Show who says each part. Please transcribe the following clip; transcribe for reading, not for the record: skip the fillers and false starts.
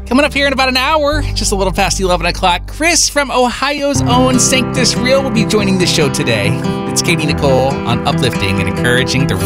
Speaker 1: Coming up here in about an hour, just a little past 11 o'clock, Chris from Ohio's own Sanctus Real will be joining the show today. It's Katie Nicole on uplifting and encouraging the